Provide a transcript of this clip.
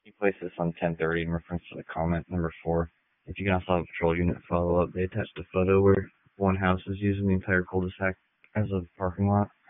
You place this on 1030 in reference to the comment number 4. If you can also have a patrol unit follow up, they attached a photo where one house is using the entire cul-de-sac as a parking lot.